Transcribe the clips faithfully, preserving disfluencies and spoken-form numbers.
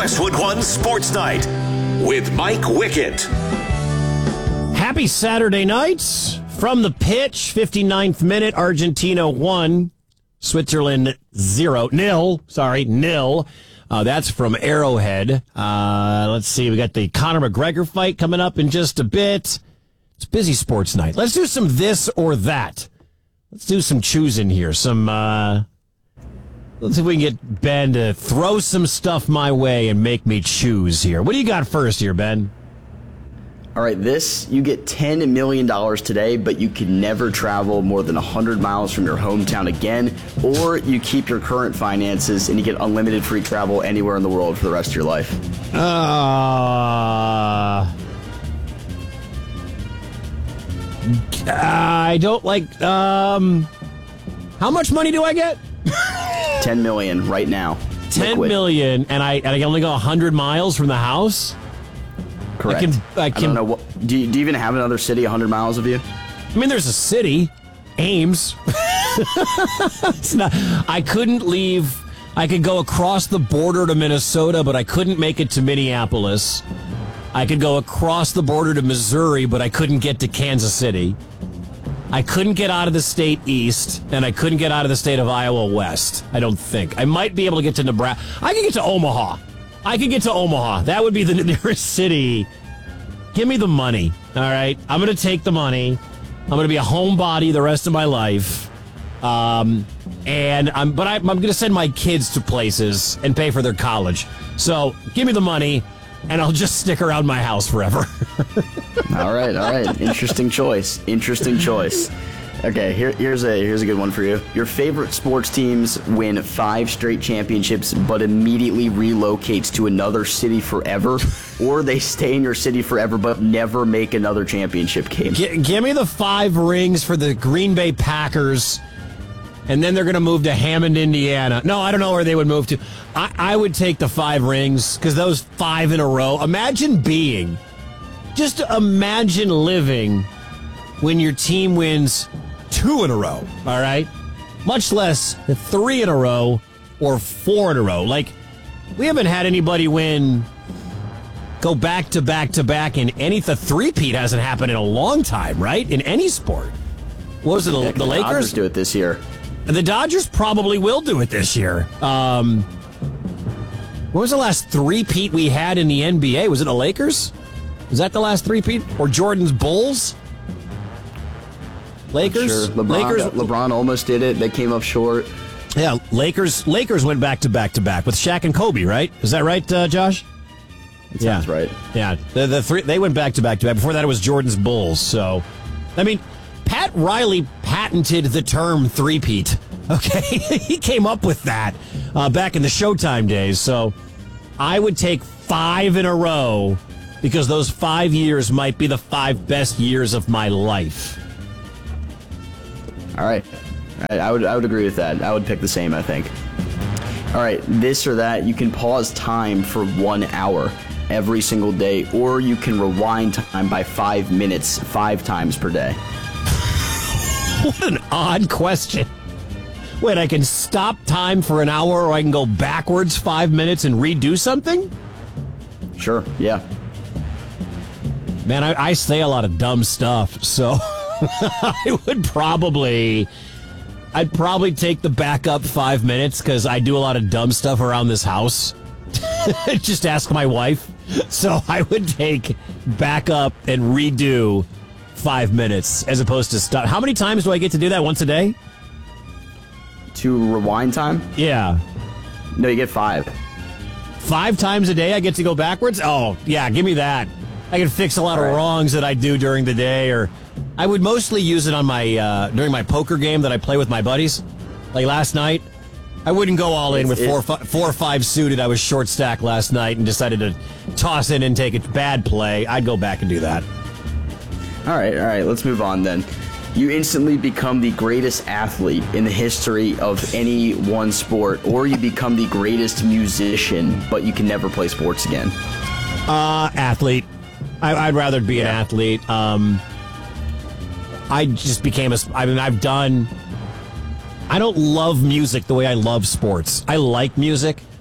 Westwood One Sports Night with Mike Wickett. Happy Saturday night from the pitch. fifty-ninth minute, Argentina one, Switzerland zero, nil, sorry, nil. Uh, that's from Arrowhead. Uh, let's see, we got the Conor McGregor fight coming up in just a bit. It's busy sports night. Let's do some this or that. Let's do some choosing here. Some, uh, let's see if we can get Ben to throw some stuff my way and make me choose here. What do you got first here, Ben? All right, this, you get ten million dollars today, but you can never travel more than one hundred miles from your hometown again, or you keep your current finances and you get unlimited free travel anywhere in the world for the rest of your life. Uh, I don't like, um, how much money do I get? ten million dollars right now. ten Liquid. million, and I, and I can only go one hundred miles from the house? Correct. I can, I can, I don't know what, do you, do you even have another city one hundred miles of you? I mean, there's a city, Ames. It's not, I couldn't leave. I could go across the border to Minnesota, but I couldn't make it to Minneapolis. I could go across the border to Missouri, but I couldn't get to Kansas City. I couldn't get out of the state east, and I couldn't get out of the state of Iowa west, I don't think. I might be able to get to Nebraska. I could get to Omaha. I could get to Omaha. That would be the nearest city. Give me the money, all right? I'm going to take the money. I'm going to be a homebody the rest of my life. Um, and I'm, but I, I'm going to send my kids to places and pay for their college. So give me the money, and I'll just stick around my house forever. All right, all right. Interesting choice. Interesting choice. Okay, here, here's a here's a good one for you. Your favorite sports teams win five straight championships, but immediately relocates to another city forever, or they stay in your city forever but never make another championship game. G- give me the five rings for the Green Bay Packers, and then they're going to move to Hammond, Indiana. No, I don't know where they would move to. I, I would take the five rings because those five in a row. Imagine being, just imagine living when your team wins two in a row, all right? Much less three in a row or four in a row. Like, we haven't had anybody win, go back to back to back in any, the three-peat hasn't happened in a long time, right? In any sport. What was it, the, Yeah, the the Lakers? Dodgers do it this year. The Dodgers probably will do it this year. Um, what was the last three-peat we had in the N B A? Was it the Lakers? Was that the last three-peat? Or Jordan's Bulls? Lakers? Sure. LeBron, Lakers. LeBron almost did it. They came up short. Yeah, Lakers Lakers went back to back to back with Shaq and Kobe, right? Is that right, uh, Josh? That yeah. sounds right. Yeah, the, the three they went back to back to back. Before that, it was Jordan's Bulls. So, I mean, Pat Riley patented the term three-peat. Okay, he came up with that uh, back in the Showtime days. So, I would take five in a row because those five years might be the five best years of my life. All right. I, I would I would agree with that. I would pick the same, I think. All right, this or that, you can pause time for one hour every single day, or you can rewind time by five minutes five times per day. What an odd question. Wait, I can stop time for an hour, or I can go backwards five minutes and redo something? Sure, yeah. Man, I, I say a lot of dumb stuff, so I would probably, I'd probably take the backup five minutes because I do a lot of dumb stuff around this house. Just ask my wife. So I would take backup and redo five minutes as opposed to stop. How many times do I get to do that? Once a day? To rewind time? Yeah. No, you get five. Five times a day I get to go backwards? Oh, yeah, give me that. I can fix a lot All of right. wrongs that I do during the day, or I would mostly use it on my uh, during my poker game that I play with my buddies. Like last night, I wouldn't go all in with It's- four, or fi- four or five suited. I was short stack last night and decided to toss in and take a bad play. I'd go back and do that. All right, all right, let's move on then. You instantly become the greatest athlete in the history of any one sport, or you become the greatest musician, but you can never play sports again. Uh, athlete. I, I'd rather be an Yeah. athlete. Um, I just became a. I mean, I've done. I don't love music the way I love sports. I like music,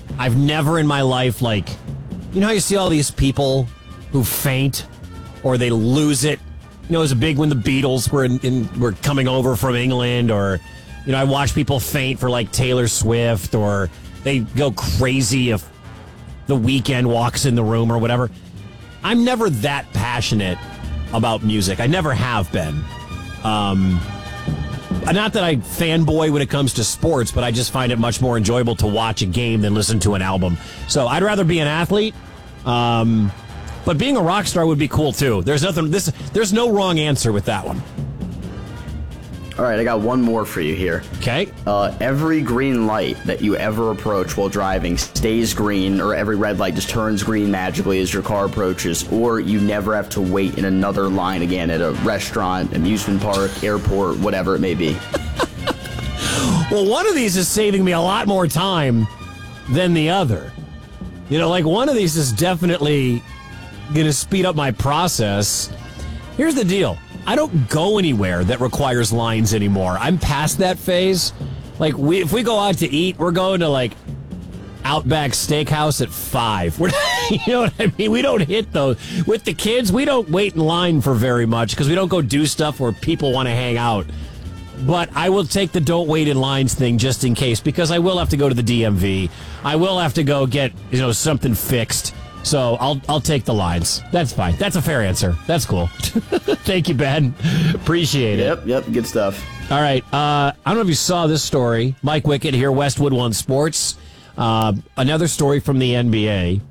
I've never in my life, like, you know how you see all these people who faint or they lose it? You know, it was a big when the Beatles were in, in were coming over from England, or, you know, I watch people faint for like Taylor Swift, or they go crazy if The Weeknd walks in the room or whatever. I'm never that passionate about music. I never have been. Um, not that I fanboy when it comes to sports, but I just find it much more enjoyable to watch a game than listen to an album. So I'd rather be an athlete. Um, but being a rock star would be cool too. There's nothing. This. There's no wrong answer with that one. All right, I got one more for you here. Okay. Uh, every green light that you ever approach while driving stays green, or every red light just turns green magically as your car approaches, or you never have to wait in another line again at a restaurant, amusement park, airport, whatever it may be. Well, one of these is saving me a lot more time than the other. You know, like one of these is definitely going to speed up my process. Here's the deal. I don't go anywhere that requires lines anymore. I'm past that phase. Like, we, if we go out to eat, we're going to, like, Outback Steakhouse at five. We're, you know what I mean? We don't hit those. With the kids, we don't wait in line for very much because we don't go do stuff where people want to hang out. But I will take the don't wait in lines thing just in case, because I will have to go to the D M V. I will have to go get, you know, something fixed. So I'll I'll take the lines. That's fine. That's a fair answer. That's cool. Thank you, Ben. Appreciate it. Yep, yep, good stuff. All right. Uh, I don't know if you saw this story. Mike Wickett here, Westwood One Sports. Uh, another story from the N B A.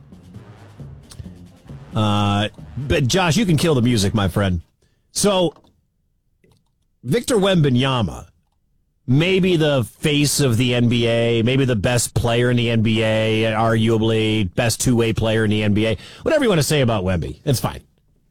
Uh, but Josh, you can kill the music, my friend. So Victor Wembanyama, maybe the face of the N B A, maybe the best player in the N B A, arguably best two-way player in the N B A. Whatever you want to say about Wemby, it's fine.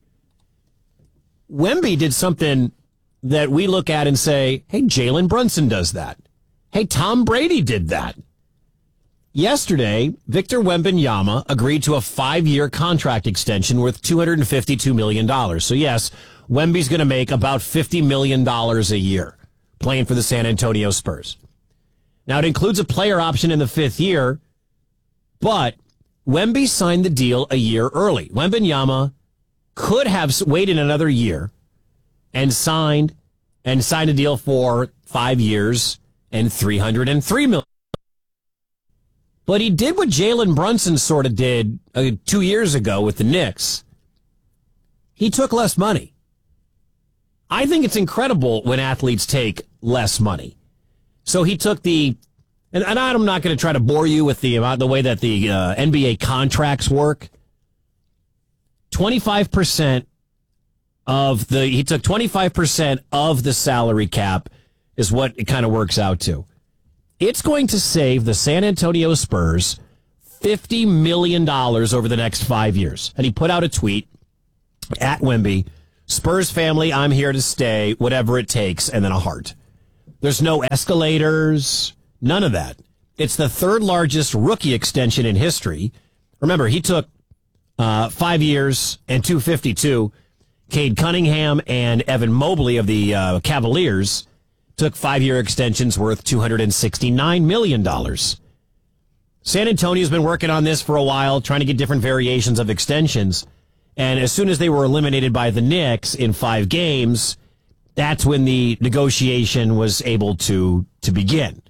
Wemby did something that we look at and say, hey, Jalen Brunson does that. Hey, Tom Brady did that. Yesterday, Victor Wembanyama agreed to a five-year contract extension worth two hundred fifty-two million dollars. So, yes, Wemby's going to make about fifty million dollars a year playing for the San Antonio Spurs. Now, it includes a player option in the fifth year, but Wemby signed the deal a year early. Wembanyama could have waited another year and signed and signed a deal for five years and three hundred three million dollars. But he did what Jalen Brunson sort of did uh, two years ago with the Knicks. He took less money. I think it's incredible when athletes take less money. So he took the, and, and I'm not going to try to bore you with the amount, the way that the uh, N B A contracts work. twenty-five percent of the, he took twenty-five percent of the salary cap is what it kind of works out to. It's going to save the San Antonio Spurs fifty million dollars over the next five years. And he put out a tweet at Wemby, Spurs family, I'm here to stay, whatever it takes, and then a heart. There's no escalators, none of that. It's the third largest rookie extension in history. Remember, he took uh, five years and two fifty-two. Cade Cunningham and Evan Mobley of the uh, Cavaliers took five-year extensions worth two hundred sixty-nine million dollars. San Antonio's been working on this for a while, trying to get different variations of extensions. And as soon as they were eliminated by the Knicks in five games, that's when the negotiation was able to, to begin.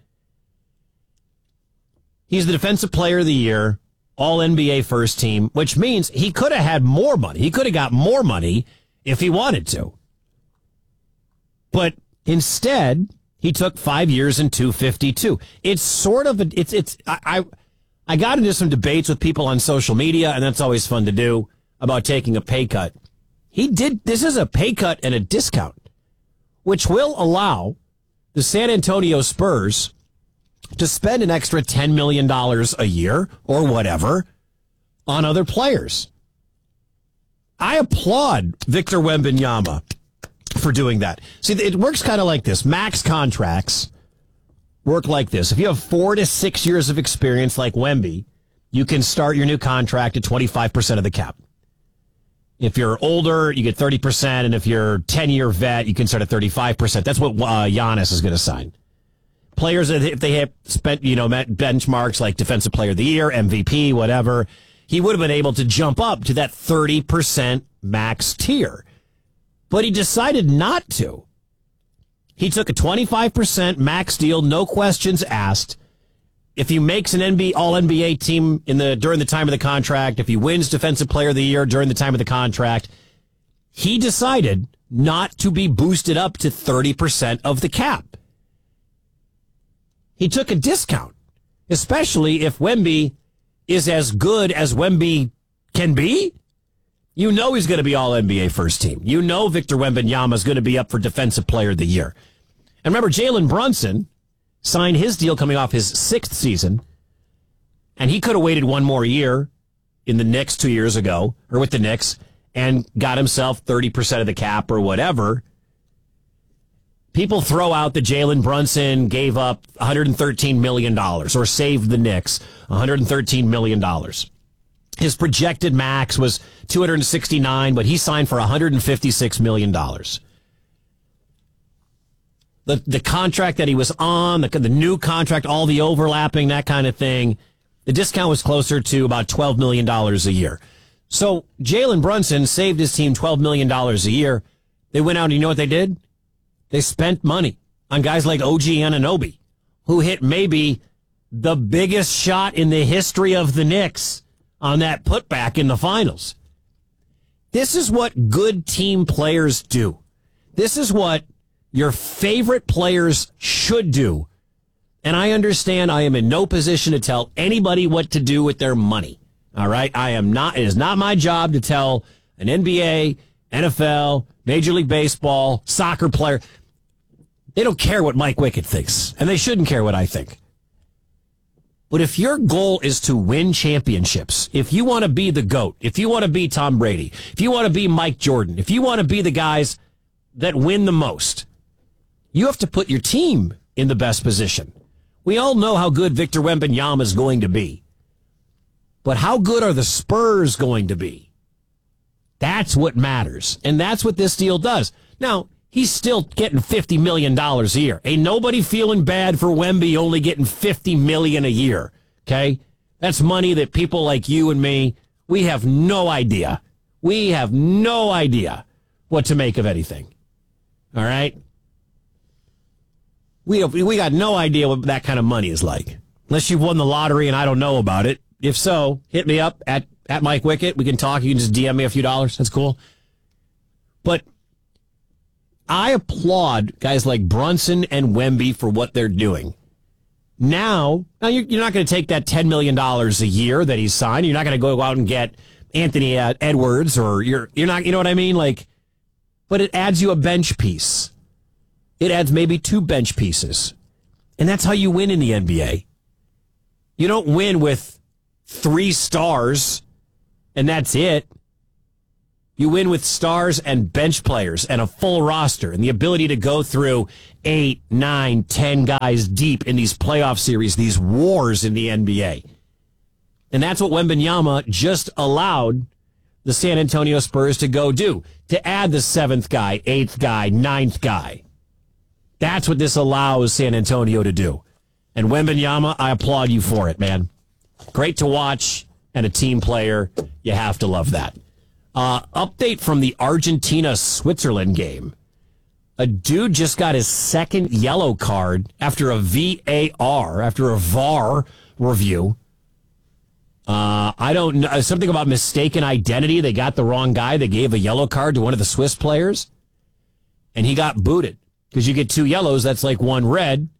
He's the Defensive Player of the Year, All N B A first team, which means he could have had more money. He could have got more money if he wanted to. But instead, he took five years and two fifty-two. It's sort of a, it's it's I, I I got into some debates with people on social media, and that's always fun to do, about taking a pay cut. He did, this is a pay cut and a discount, which will allow the San Antonio Spurs to spend an extra ten million dollars a year or whatever on other players. I applaud Victor Wembanyama for doing that. See, it works kind of like this. Max contracts work like this. If you have four to six years of experience like Wemby, you can start your new contract at twenty-five percent of the cap. If you're older, you get thirty percent, and if you're ten-year vet, you can start at thirty-five percent. That's what uh, Giannis is going to sign. players, if they had spent, you know, met benchmarks like Defensive Player of the Year, M V P, whatever, he would have been able to jump up to that thirty percent max tier. But he decided not to. He took a twenty-five percent max deal, no questions asked. If he makes an N B A, all N B A team in the during the time of the contract, if he wins Defensive Player of the Year during the time of the contract, he decided not to be boosted up to thirty percent of the cap. He took a discount, especially if Wemby is as good as Wemby can be. You know he's going to be all N B A first team. You know Victor Wembanyama is going to be up for Defensive Player of the Year. And remember, Jalen Brunson signed his deal coming off his sixth season, and he could have waited one more year in the Knicks two years ago, or with the Knicks, and got himself thirty percent of the cap or whatever. People throw out that Jalen Brunson gave up one hundred thirteen million dollars or saved the Knicks one hundred thirteen million dollars. His projected max was two hundred sixty-nine, but he signed for one hundred fifty-six million dollars. The the contract that he was on, the, the new contract, all the overlapping, that kind of thing, the discount was closer to about twelve million dollars a year. So Jalen Brunson saved his team twelve million dollars a year. They went out and you know what they did? They spent money on guys like O G Anunoby, who hit maybe the biggest shot in the history of the Knicks on that putback in the finals. This is what good team players do. This is what your favorite players should do. And I understand I am in no position to tell anybody what to do with their money. All right? I am not, it is not my job to tell an N B A, N F L, Major League Baseball, soccer player. They don't care what Mike Wickett thinks, and they shouldn't care what I think. But if your goal is to win championships, if you want to be the GOAT, if you want to be Tom Brady, if you want to be Mike Jordan, if you want to be the guys that win the most, you have to put your team in the best position. We all know how good Victor Wembanyama is going to be. But how good are the Spurs going to be? That's what matters. And that's what this deal does. Now, he's still getting fifty million dollars a year. Ain't nobody feeling bad for Wemby only getting fifty million dollars a year, okay? That's money that people like you and me, we have no idea. We have no idea what to make of anything, all right? We have, we got no idea what that kind of money is like, unless you've won the lottery and I don't know about it. If so, hit me up at, at Mike Wickett. We can talk. You can just D M me a few dollars. That's cool. But I applaud guys like Brunson and Wemby for what they're doing. Now, now you're, you're not going to take that ten million dollars a year that he's signed. You're not going to go out and get Anthony Edwards or you're you're not, you know what I mean? Like, but it adds you a bench piece. It adds maybe two bench pieces. And that's how you win in the N B A. You don't win with three stars and that's it. You win with stars and bench players and a full roster and the ability to go through eight, nine, ten guys deep in these playoff series, these wars in the N B A. And that's what Wembanyama just allowed the San Antonio Spurs to go do, to add the seventh guy, eighth guy, ninth guy. That's what this allows San Antonio to do. And Wembanyama, I applaud you for it, man. Great to watch and a team player. You have to love that. Uh, update from the Argentina-Switzerland game. A dude just got his second yellow card after a V A R, after a V A R review. Uh, I don't know. Something about mistaken identity. They got the wrong guy. They gave a yellow card to one of the Swiss players, and he got booted. Because you get two yellows, that's like one red.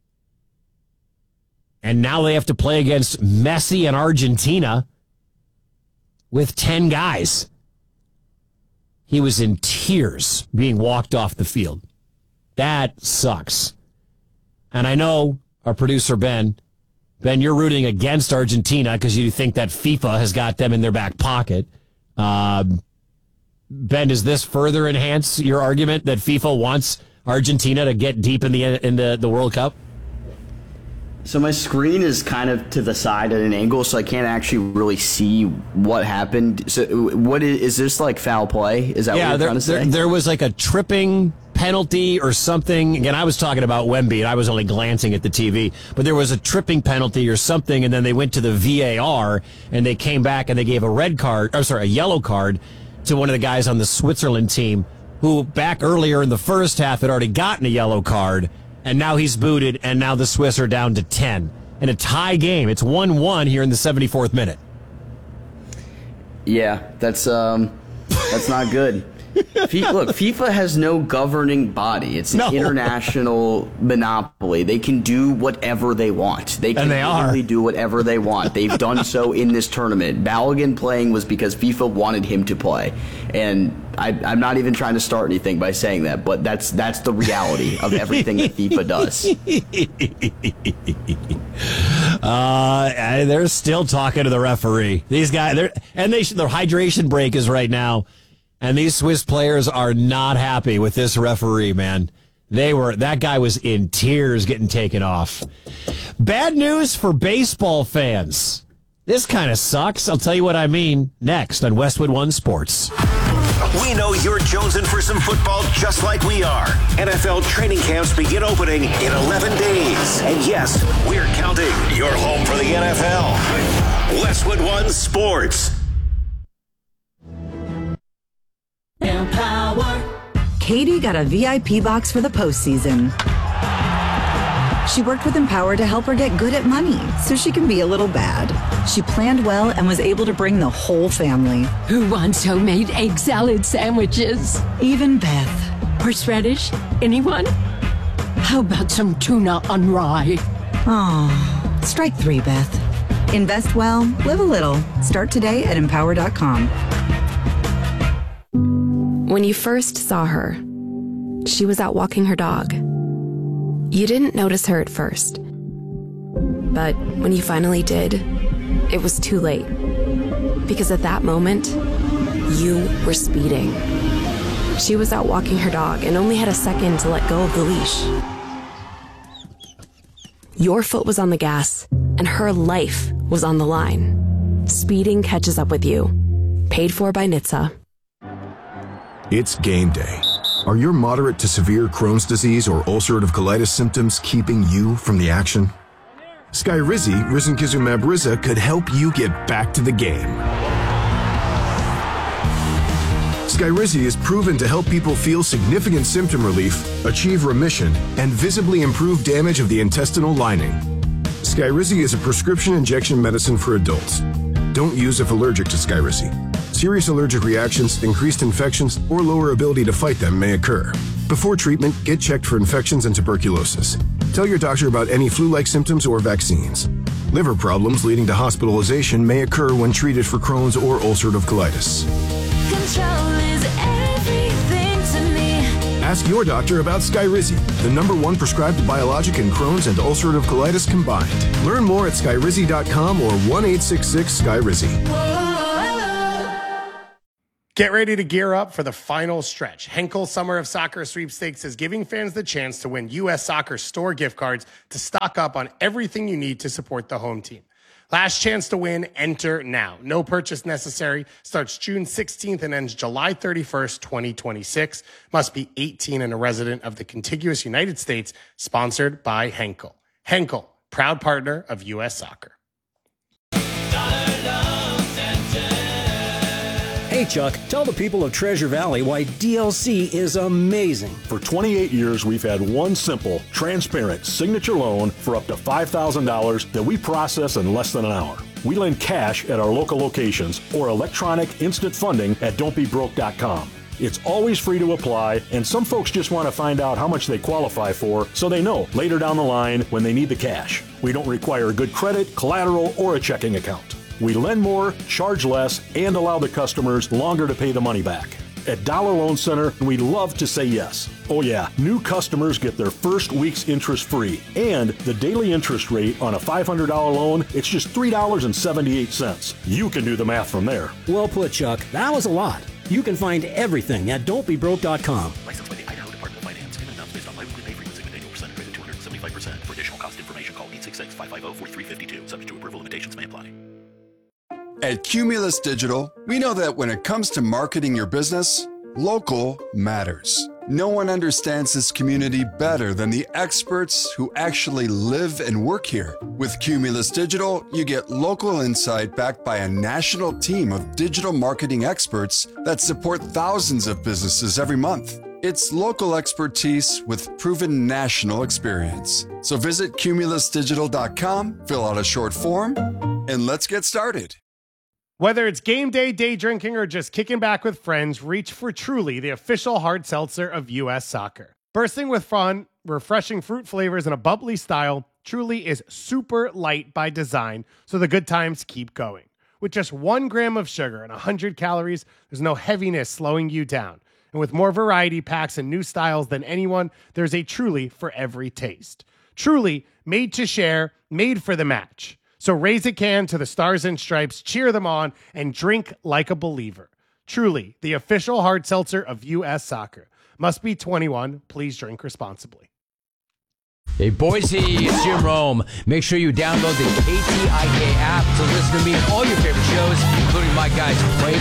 And now they have to play against Messi and Argentina with ten guys. He was in tears being walked off the field. That sucks. And I know our producer, Ben, Ben, you're rooting against Argentina because you think that FIFA has got them in their back pocket. Um, Ben, does this further enhance your argument that FIFA wants Argentina to get deep in the in the, the World Cup? So my screen is kind of to the side at an angle, so I can't actually really see what happened. So what is, is this like foul play? Is that yeah, what you're there, trying to say? there, there was like a tripping penalty or something. Again, I was talking about Wemby, and I was only glancing at the T V. But there was a tripping penalty or something, and then they went to the V A R, and they came back and they gave a red card, or sorry, a yellow card to one of the guys on the Switzerland team who back earlier in the first half had already gotten a yellow card, and now he's booted, and now the Swiss are down to ten. In a tie game. It's one one here in the seventy-fourth minute. Yeah, that's um, that's not good. F- look, FIFA has no governing body. It's an no. international monopoly. They can do whatever they want. They can and they literally are. do whatever they want. They've done so in this tournament. Balogun playing was because FIFA wanted him to play. And I, I'm not even trying to start anything by saying that, but that's that's the reality of everything that FIFA does. uh, they're still talking to the referee. These guys, they're, and they their hydration break is right now. And these Swiss players are not happy with this referee, man. They were, that guy was in tears getting taken off. Bad news for baseball fans. This kind of sucks. I'll tell you what I mean next on Westwood One Sports. We know you're jonesing for some football just like we are. N F L training camps begin opening in eleven days. And yes, we're counting. You're home for the N F L. Westwood One Sports. Empower. Katie got a V I P box for the postseason. She worked with Empower to help her get good at money so she can be a little bad. She planned well and was able to bring the whole family. Who wants homemade egg salad sandwiches? Even Beth. Horseradish? Anyone? How about some tuna on rye? Oh, strike three, Beth. Invest well, live a little. Start today at empower dot com. When you first saw her, she was out walking her dog. You didn't notice her at first. But when you finally did, it was too late. Because at that moment, you were speeding. She was out walking her dog and only had a second to let go of the leash. Your foot was on the gas, and her life was on the line. Speeding catches up with you. Paid for by N H T S A. It's game day. Are your moderate to severe Crohn's disease or ulcerative colitis symptoms keeping you from the action? Skyrizi, risankizumab Riza, could help you get back to the game. Skyrizi is proven to help people feel significant symptom relief, achieve remission, and visibly improve damage of the intestinal lining. Skyrizi is a prescription injection medicine for adults. Don't use if allergic to Skyrizi. Serious allergic reactions, increased infections, or lower ability to fight them may occur. Before treatment, get checked for infections and tuberculosis. Tell your doctor about any flu-like symptoms or vaccines. Liver problems leading to hospitalization may occur when treated for Crohn's or ulcerative colitis. Control is everything to me. Ask your doctor about Skyrizi, the number one prescribed biologic in Crohn's and ulcerative colitis combined. Learn more at skyrizi dot com or one eight six six Skyrizi. Get ready to gear up for the final stretch. Henkel Summer of Soccer Sweepstakes is giving fans the chance to win U S Soccer store gift cards to stock up on everything you need to support the home team. Last chance to win, enter now. No purchase necessary. Starts June sixteenth and ends July thirty-first, twenty twenty-six. Must be eighteen and a resident of the contiguous United States. Sponsored by Henkel. Henkel, proud partner of U S Soccer. Hey, Chuck, tell the people of Treasure Valley why D L C is amazing. For twenty-eight years, we've had one simple, transparent signature loan for up to five thousand dollars that we process in less than an hour. We lend cash at our local locations or electronic instant funding at don't be broke dot com. It's always free to apply, and some folks just want to find out how much they qualify for so they know later down the line when they need the cash. We don't require good credit, collateral, or a checking account. We lend more, charge less, and allow the customers longer to pay the money back. At Dollar Loan Center, we love to say yes. Oh yeah, new customers get their first week's interest free. And the daily interest rate on a five hundred dollars loan, it's just three dollars and seventy-eight cents. You can do the math from there. Well put, Chuck. That was a lot. You can find everything at don't be broke dot com. Licensed by the Idaho Department of Finance. Given amounts based on biweekly pay frequency with annual percent credit two hundred seventy-five percent. For additional cost information, call eight six six, five five zero, four three five two. Subject to approval, limitations may apply. At Cumulus Digital, we know that when it comes to marketing your business, Local matters. No one understands this community better than the experts who actually live and work here. With Cumulus Digital, you get local insight backed by a national team of digital marketing experts that support thousands of businesses every month. It's local expertise with proven national experience. So visit cumulus digital dot com, fill out a short form, and let's get started. Whether it's game day, day drinking, or just kicking back with friends, reach for Truly, the official hard seltzer of U S Soccer. Bursting with fun, refreshing fruit flavors, and a bubbly style, Truly is super light by design, so the good times keep going. With just one gram of sugar and one hundred calories, there's no heaviness slowing you down. And with more variety packs and new styles than anyone, there's a Truly for every taste. Truly, made to share, made for the match. So raise a can to the Stars and Stripes, cheer them on, and drink like a believer. Truly, the official hard seltzer of U S Soccer. Must be twenty-one. Please drink responsibly. Hey, Boise, it's Jim Rome. Make sure you download the K T I K app to listen to me and all your favorite shows, including my guys, Ray